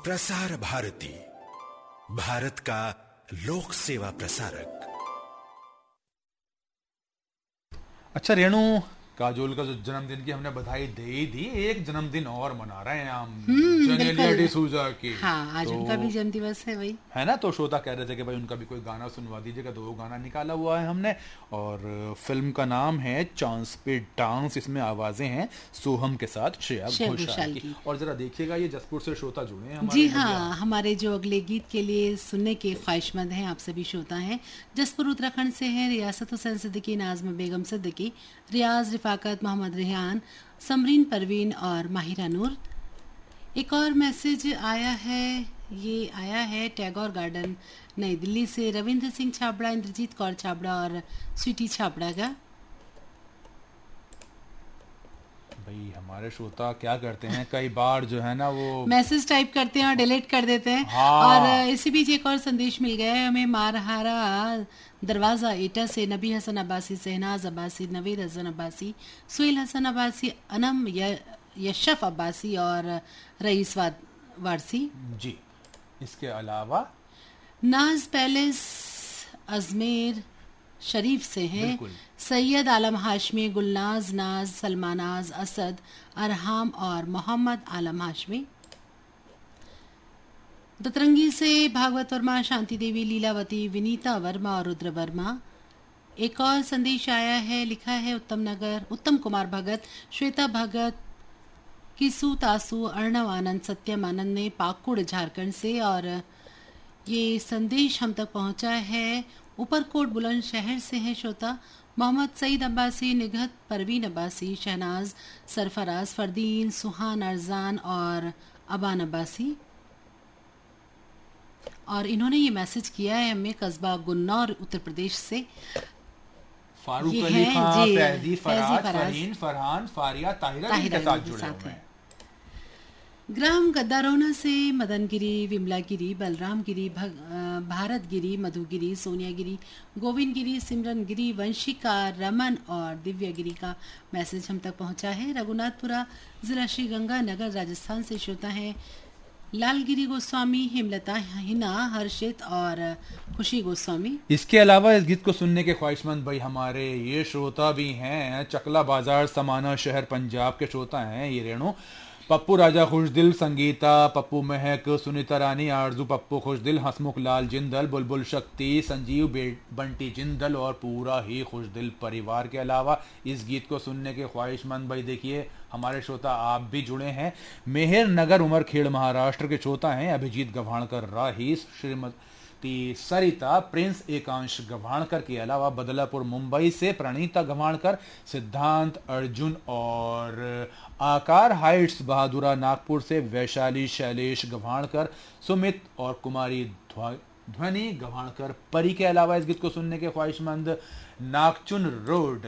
प्रसार भारती, भारत का लोक सेवा प्रसारक। अच्छा रेणु, काजोल का जो जन्मदिन की हमने बधाई दे ही दी, एक जन्मदिन और मना रहे हैं हम, जेनेलिया डिसूजा की। हाँ, आज उनका भी जन्म दिवस है भाई, है ना। तो श्रोता कह रहे थे कि भाई उनका भी कोई गाना सुनवा दीजिएगा, तो वो गाना निकाला हुआ है हमने। और फिल्म का नाम है चांस पे डांस। इसमें आवाजें हैं सोहम के साथ श्रेया घोषाल की। और जरा देखिएगा, ये जसपुर से श्रोता जुड़े हैं हमारे। जी हाँ, हमारे जो अगले गीत के लिए सुनने के ख्वाहिशमंद हैं आप सभी श्रोता हैं। जसपुर उत्तराखंड से हैं रियासत हुसैन सिद्दीकी, नाज़मा बेगम सिद्दीकी, रियाज, रिफाकत, मोहम्मद रेहान, समरीन परवीन और माहिरा नूर। एक और मैसेज आया है, ये आया है टैगोर गार्डन नई दिल्ली से रविंद्र सिंह छाबड़ा, इंद्रजीत कौर छाबड़ा और स्वीटी छाबड़ा का। भाई हमारे श्रोता क्या करते हैं, कई बार जो है ना वो मैसेज टाइप करते हैं और डिलीट कर देते हैं। हाँ। और इसी बीच एक और संदेश मिल गया है हमें मारहारा दरवाजा एटा से नबी हसन अब्बासी, शहनाज अब्बासी, नवीद हसन अब्बासी, सुहेल हसन अब्बासी, अनम यशफ अब्बासी और रईस वारसी जी। इसके अलावा नाज पैलेस अजमेर शरीफ से हैं सैयद आलम हाशमी, गुलनाज नाज, सलमानाज, असद, अरहाम और मोहम्मद आलम हाशमी। दतरंगी से भागवत वर्मा, शांति देवी, लीलावती, विनीता वर्मा और रुद्र वर्मा। एक और संदेश आया है, लिखा है उत्तम कुमार भगत, श्वेता भगत, किसू तासू, अर्णव आनंद, सत्यम आनंद ने पाकुड़ झारखंड से। और ये संदेश हम तक पहुंचा है ऊपरकोट बुलंदशहर से है श्रोता मोहम्मद सईद अब्बासी, निगहत परवीन अब्बासी, शहनाज, सरफराज, फरदीन, सुहान अरजान और अबान अब्बासी। और इन्होंने ये मैसेज किया है हमें कस्बा गुन्नौर उत्तर प्रदेश से। फारूक अली खान, फैजी फराज, फरहीन, फरहान, फारिया, ताहिरा के साथ जुड़े हुए हैं। ग्राम गद्दारोना से मदनगिरी, विमलागिरी, बलरामगिरी, भारतगिरी, मधुगिरी, सोनियागिरी, गोविंदगिरी, सिमरनगिरी, वंशिका, रमन और दिव्यागिरी का मैसेज हम तक पहुंचा है। रघुनाथपुरा जिला श्री गंगानगर राजस्थान से श्रोता है लालगिरी गोस्वामी, हेमलता, हिना, हर्षित और खुशी गोस्वामी। इसके अलावा इस गीत को सुनने के ख्वाहिशमंद भाई हमारे ये श्रोता भी हैं चकला बाजार समाना शहर पंजाब के श्रोता हैं ये रेणु। पप्पू राजा खुशदिल, संगीता, पप्पू महक, सुनीता रानी, आरजू पप्पू खुशदिल, हसमुख लाल जिंदल, बुलबुल शक्ति, संजीव बंटी जिंदल और पूरा ही खुशदिल परिवार के अलावा इस गीत को सुनने के ख्वाहिशमंद भाई देखिए हमारे श्रोता आप भी जुड़े हैं। मेहर नगर उमरखेड़ महाराष्ट्र के श्रोता हैं अभिजीत गव्हाणकर राही, श्रीमती सरिता, प्रिंस एकांश गव्हाणकर के अलावा बदलापुर मुंबई से प्रणीता गव्हाणकर, सिद्धांत अर्जुन और आकार हाइट्स बहादुरा नागपुर से वैशाली शैलेश गव्हाणकर, सुमित और कुमारी ध्वनि गव्हाणकर परी के अलावा इस गीत को सुनने के ख्वाहिशमंद नागचुन रोड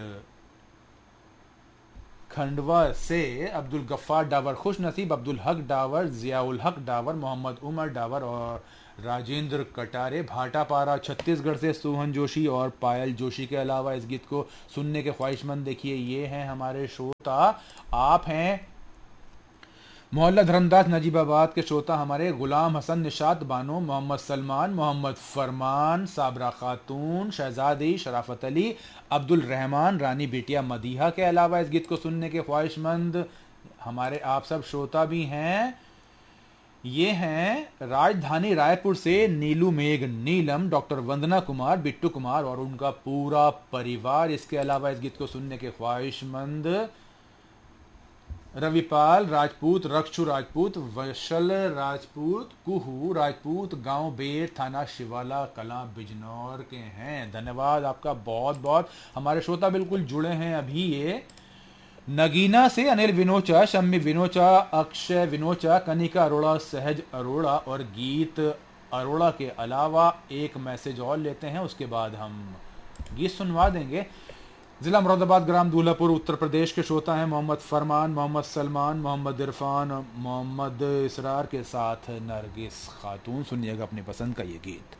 खंडवा से अब्दुल गफ्फार डावर, खुश नसीब, अब्दुल हक डावर, जियाउल हक डावर, मोहम्मद उमर डावर और राजेंद्र कटारे भाटापारा छत्तीसगढ़ से सोहन जोशी और पायल जोशी के अलावा इस गीत को सुनने के ख्वाहिशमंद देखिए ये हैं हमारे श्रोता। आप हैं मोहल्ला धर्मदास नजीबाबाद के श्रोता हमारे गुलाम हसन, निशात बानो, मोहम्मद सलमान, मोहम्मद फरमान, साबरा खातून, शहजादी, शराफत अली, अब्दुल रहमान, रानी बेटिया मदीहा के अलावा इस गीत को सुनने के ख्वाहिशमंद हमारे आप सब श्रोता भी हैं। ये हैं राजधानी रायपुर से नीलू मेघ नीलम, डॉक्टर वंदना कुमार, बिट्टू कुमार और उनका पूरा परिवार। इसके अलावा इस गीत को सुनने के ख्वाहिशमंद रविपाल राजपूत, रक्षु राजपूत, वशल राजपूत, कुहू राजपूत, गांव बेर, थाना शिवाला कला बिजनौर के हैं। धन्यवाद आपका बहुत बहुत। हमारे श्रोता बिल्कुल जुड़े हैं अभी ये नगीना से अनिल विनोचा, शम्मी विनोचा, अक्षय विनोचा, कनिका अरोड़ा, सहज अरोड़ा और गीत अरोड़ा के अलावा एक मैसेज और लेते हैं, उसके बाद हम गीत सुनवा देंगे। जिला मुरादाबाद, ग्राम दूल्हापुर, उत्तर प्रदेश के श्रोता हैं मोहम्मद फरमान, मोहम्मद सलमान, मोहम्मद इरफान, मोहम्मद इसरार के साथ नरगिस खातून। सुनिएगा अपनी पसंद का ये गीत।